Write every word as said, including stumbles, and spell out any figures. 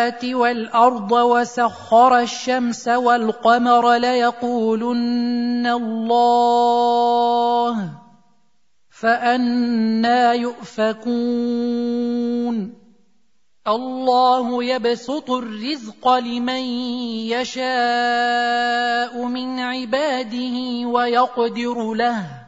وَالْأَرْضَ وَسَخَّرَ الشَّمْسَ وَالْقَمَرَ لَيَقُولُنَّ اللَّهُ فَأَنَّى يُؤْفَكُونَ اللَّهُ يَبْسُطُ الرِّزْقَ لِمَن يَشَاءُ مِنْ عِبَادِهِ وَيَقْدِرُ لَهُ